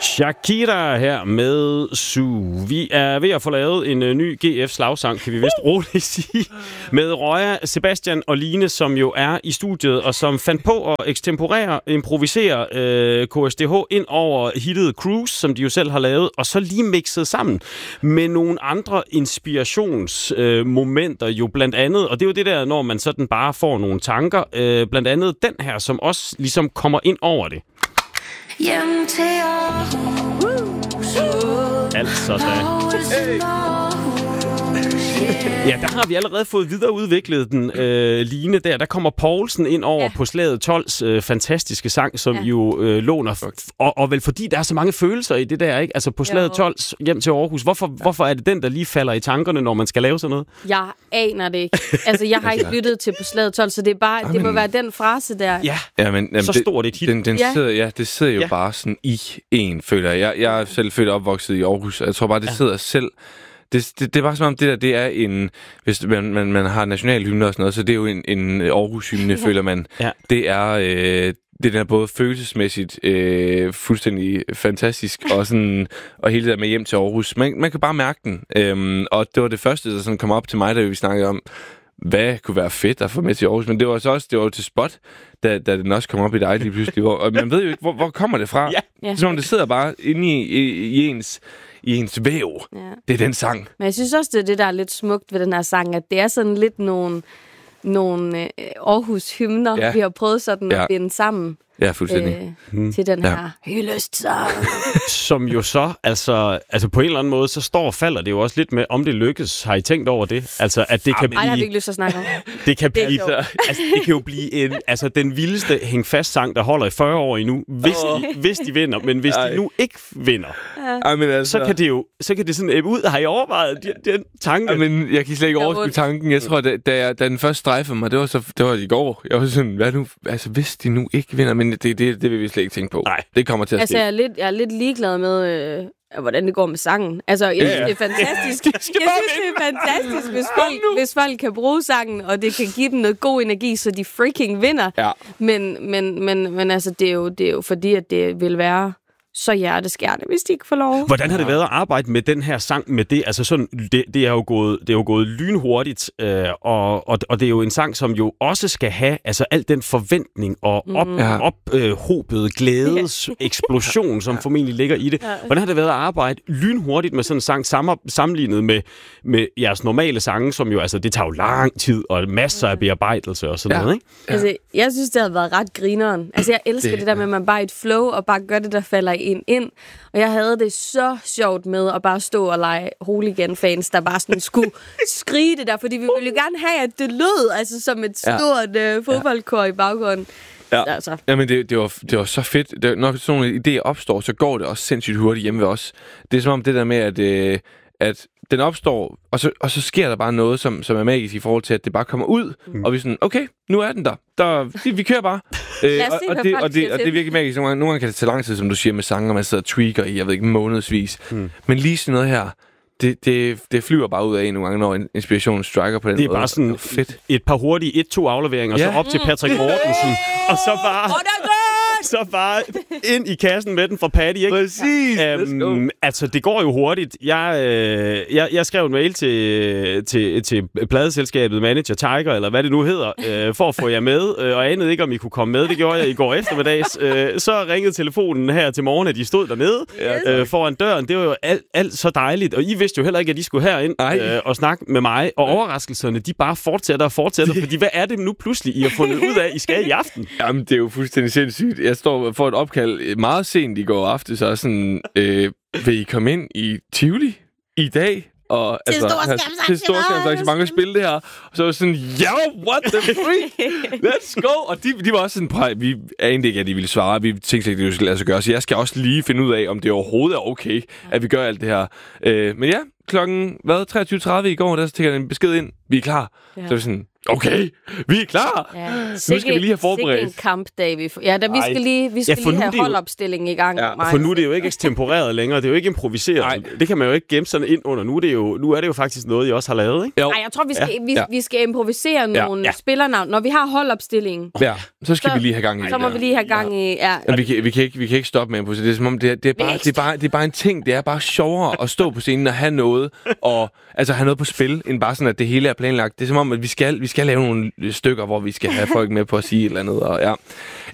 Shakira her med Sue. Vi er ved at få lavet en ny GF-slagssang, kan vi vist roligt sige, med Røya, Sebastian og Line, som jo er i studiet, og som fandt på at improvisere KSDH ind over hittet Cruise, som de jo selv har lavet, og så lige mixet sammen med nogle andre inspirationsmomenter, jo blandt andet, og det er jo det der, når man sådan bare får nogle tanker, blandt andet den her, som også ligesom kommer ind over det. Altså da. Ja, der har vi allerede fået videreudviklet den Line der. Der kommer Poulsen ind over på Slaget 12's fantastiske sang, som jo låner. Og vel fordi der er så mange følelser i det der, ikke? Altså på Slaget 12's hjem til Aarhus. Hvorfor er det den, der lige falder i tankerne, når man skal lave sådan noget? Jeg aner det ikke. Altså, jeg har ikke lyttet til på Slaget 12, så det er bare, det må være den frase der. Ja, men så stort et hit. Det sidder jo bare sådan i en, føler jeg. Jeg er selv født og opvokset i Aarhus, og jeg tror bare, det sidder selv. Det er bare som om det der, det er en, hvis man har nationalhymne og sådan noget, så det er jo en Aarhus-hymne, føler man. Ja. Det er det der både følelsesmæssigt fuldstændig fantastisk, og sådan, og hele det der med hjem til Aarhus. Man kan bare mærke den. Og det var det første, der sådan kom op til mig, da vi snakkede om, hvad kunne være fedt at få med til Aarhus. Men det var så også, det var til spot, da den også kom op i dig lige pludselig. Og man ved jo ikke, hvor kommer det fra. Ja. Som det sidder bare inde i ens væv. Ja. Det er den sang. Men jeg synes også, det er det, der er lidt smukt ved den her sang, at det er sådan lidt nogle Aarhus-hymner, vi har prøvet sådan at binde sammen. Ja, fuldstændig. Til den her hyldestsang. Som jo så, altså på en eller anden måde, så står og falder det jo også lidt med, om det lykkes. Har I tænkt over det? Altså, at det kan blive... Ej, har vi ikke lyst til at snakke om. Det kan blive... det kan jo blive den vildeste hæng-fast-sang, der holder i 40 år endnu, hvis de vinder. Men hvis de nu ikke vinder, så kan det sådan æbbe ud. Har I overvejet den tanke? Men jeg kan slet ikke overskue tanken. Jeg tror, da den første strejfede mig, det var i går. Jeg var sådan, hvad nu? Altså, hvis de nu ikke vinder, men det vil vi slet ikke tænke på. Nej. Det kommer til at ske. Altså, jeg er lidt ligeglad med, hvordan det går med sangen. Altså, jeg synes, det er fantastisk. Jeg synes, det er fantastisk, hvis folk kan bruge sangen, og det kan give dem noget god energi, så de freaking vinder. Ja. Men altså, det er jo fordi, at det vil være så hjerteskærende, hvis de ikke får lov. Hvordan har det været at arbejde med den her sang med det? Altså sådan, det er jo gået lynhurtigt, og det er jo en sang, som jo også skal have altså al den forventning og ophobet glædes eksplosion, som formentlig ligger i det. Hvordan har det været at arbejde lynhurtigt med sådan en sang sammenlignet med jeres normale sange, som jo altså det tager jo lang tid og masser af bearbejdelse og sådan noget, ikke? Ja. Altså, jeg synes, det har været ret grineren. Altså, jeg elsker det der med, at man bare er et flow og bare gør det, der falder ind. Og jeg havde det så sjovt med at bare stå og lege hooligan-fans, der bare sådan skulle skrige det der, fordi vi ville jo gerne have, at det lød altså som et stort fodboldkor i baggrunden. Ja. Altså. Jamen, det var så fedt. Når sådan nogle idéer opstår, så går det også sindssygt hurtigt hjemme ved os. Det er som om det der med, at den opstår, og så sker der bare noget, som er magisk i forhold til, at det bare kommer ud, og vi er sådan, okay, nu er den der. Vi kører bare. Og det er virkelig magisk. Nogle gange kan det tage lang tid, som du siger, med sange, og man sidder og tweaker i, jeg ved ikke, månedsvis. Men lige sådan noget her, det flyver bare ud af en nogle gange, når inspirationen striker på den måde. Det er bare sådan et par hurtige 1-2 afleveringer, og så op til Patrick Mortensen, og så bare ind i kassen med den fra Patty, ikke? Præcis. Altså, det går jo hurtigt. Jeg skrev en mail til pladeselskabet Manager Tiger, eller hvad det nu hedder, for at få jer med, og anede ikke, om I kunne komme med. Det gjorde jeg i går eftermiddags. Så ringede telefonen her til morgen, at de stod dernede foran døren. Det var jo alt så dejligt, og I vidste jo heller ikke, at de skulle herind og snakke med mig, og overraskelserne, de bare fortsætter, fordi hvad er det nu pludselig, I har fundet ud af, I skal i aften? Jamen, det er jo fuldstændig sindssygt. Jeg står for et opkald meget sent i går aftes, så sådan, vil I komme ind i Tivoli i dag? Og til storskærmsarrangement at spille det her. Og så var sådan, what the freak? Let's go! Og de var også sådan, vi anede ikke, at de ville svare. Vi tænkte ikke, at det skulle lade sig gøre. Så jeg skal også lige finde ud af, om det overhovedet er okay, at vi gør alt det her. Men ja, klokken 23:30 i går, der tækker en besked ind. Vi er klar. Ja. Så er vi sådan, okay, vi er klar. Ja. Nu skal vi lige have forberedt. En kampdag, vi skal lige have holdopstillingen i gang. Ja, for nu er det jo ikke ekstemporeret længere. Det er jo ikke improviseret. Ej. Det kan man jo ikke gemme sådan ind under. Nu er det jo faktisk noget, I også har lavet, ikke? Nej, jeg tror, vi skal improvisere nogle spillernavn. Når vi har holdopstillingen, så skal vi lige have gang i. Så må vi lige have gang i. Ja. Vi kan ikke stoppe med at improvisere. Det er som om, det er bare en ting. Det er bare sjovere at stå på scenen og have noget, og altså have noget på spil, end bare sådan, at det hele er planlagt. Det er som om, at vi skal lave nogle stykker, hvor vi skal have folk med på at sige et eller andet. Og,